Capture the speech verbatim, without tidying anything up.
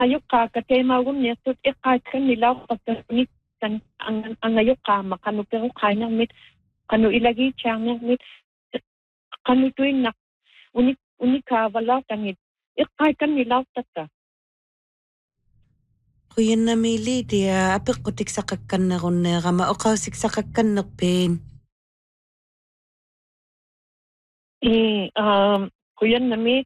ayuka katema gun yasut iqat kan nilaw pagkasunit kan ang ang ayuka makano pero kanya mit kanu ilagi chang mit kanu tuin nak unik unika wala tangit iqat kan nilaw tata Kuyan na mili dia apik kutik sakakkan na gunne gama okausik sakakkan nakpin. eh um kuyan nami